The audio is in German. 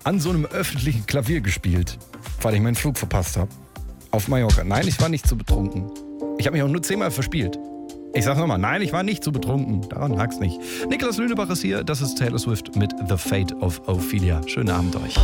an so einem öffentlichen Klavier gespielt, weil ich meinen Flug verpasst habe. Auf Mallorca. Nein, ich war nicht zu betrunken. Ich habe mich auch nur 10-mal verspielt. Ich sag's nochmal, nein, ich war nicht zu betrunken. Daran lag's nicht. Niklas Lünebach ist hier. Das ist Taylor Swift mit The Fate of Ophelia. Schönen Abend euch.